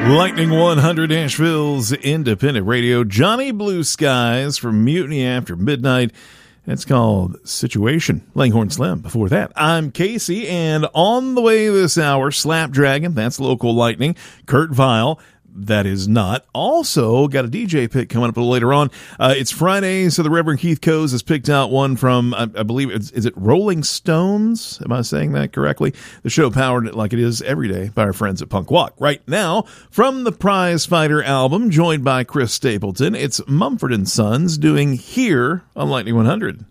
Lightning 100 Asheville's independent radio. Johnny Blue Skies from Mutiny After Midnight. It's called Situation. Langhorne Slim. Before that, I'm Casey, and on the way this hour, Slapdragon, that's local Lightning. Kurt Vile, that is not. Also, got a DJ pick coming up a little later on. It's Friday, so the Reverend Keith Coes has picked out one from, I believe, is it Rolling Stones? Am I saying that correctly? The show powered like it is every day by our friends at Punk Walk. Right now, from the Prize Fighter album, joined by Chris Stapleton, it's Mumford & Sons doing Here on Lightning 100.